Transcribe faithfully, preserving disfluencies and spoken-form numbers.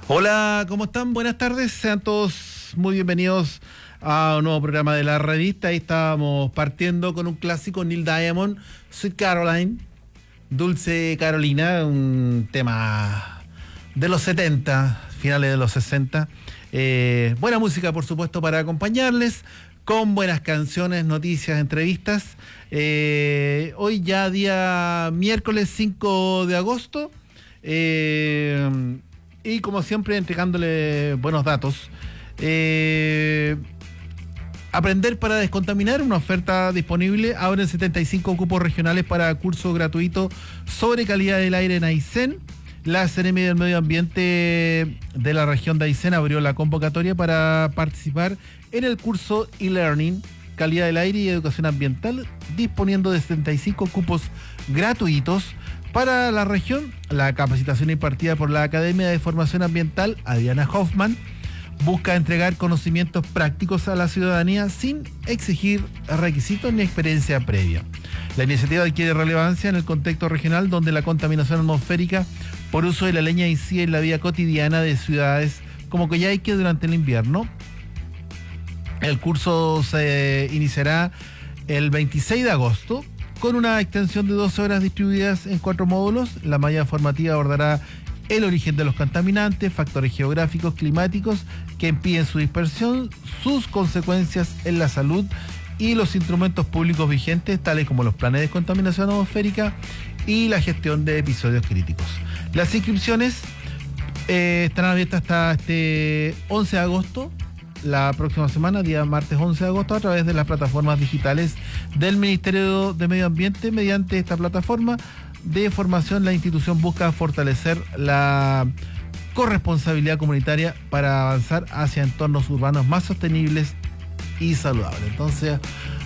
Hola, ¿cómo están? Buenas tardes, sean todos muy bienvenidos a un nuevo programa de la revista. Ahí estábamos partiendo con un clásico, Neil Diamond, Sweet Caroline, Dulce Carolina, un tema de los setenta, finales de los sesenta. Eh, buena música, por supuesto, para acompañarles, con buenas canciones, noticias, entrevistas. Eh, hoy ya día miércoles cinco de agosto. Eh, Y como siempre, entregándole buenos datos. Eh, aprender para descontaminar, una oferta disponible. Abren setenta y cinco cupos regionales para curso gratuito sobre calidad del aire en Aysén. La Seremi del Medio Ambiente de la región de Aysén abrió la convocatoria para participar en el curso e-learning calidad del aire y educación ambiental, disponiendo de setenta y cinco cupos gratuitos. Para la región, la capacitación impartida por la Academia de Formación Ambiental Adriana Hoffman busca entregar conocimientos prácticos a la ciudadanía sin exigir requisitos ni experiencia previa. La iniciativa adquiere relevancia en el contexto regional, donde la contaminación atmosférica por uso de la leña incide en la vida cotidiana de ciudades como Coyhaique durante el invierno. El curso se iniciará el veintiséis de agosto. Con una extensión de doce horas distribuidas en cuatro módulos. La malla formativa abordará el origen de los contaminantes, factores geográficos, climáticos que impiden su dispersión, sus consecuencias en la salud y los instrumentos públicos vigentes, tales como los planes de contaminación atmosférica y la gestión de episodios críticos. Las inscripciones eh, estarán abiertas hasta este once de agosto. La próxima semana, día martes once de agosto, a través de las plataformas digitales del Ministerio de Medio Ambiente. Mediante esta plataforma de formación, la institución busca fortalecer la corresponsabilidad comunitaria para avanzar hacia entornos urbanos más sostenibles y saludables. Entonces,